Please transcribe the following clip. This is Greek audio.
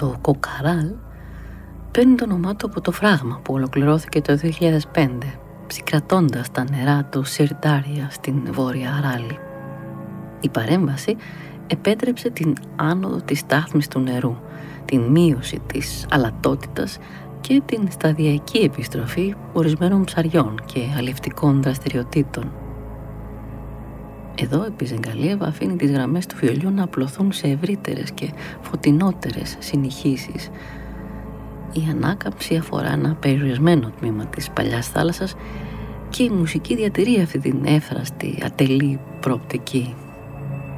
το Κοκαράλ παίρνει το όνομά του από το φράγμα που ολοκληρώθηκε το 2005, ψυκρατώντας τα νερά του Σιρντάρια στην Βόρεια Αράλη. Η παρέμβαση επέτρεψε την άνοδο της στάθμης του νερού, την μείωση της αλατότητας και την σταδιακή επιστροφή ορισμένων ψαριών και αλλιευτικών δραστηριοτήτων. Εδώ η Πιζεγκαλίεβα αφήνει τις γραμμές του βιολιού να απλωθούν σε ευρύτερες και φωτεινότερες συνηχήσεις. Η ανάκαμψη αφορά ένα περιορισμένο τμήμα της παλιάς θάλασσας και η μουσική διατηρεί αυτή την εύθραστη, ατελή προοπτική.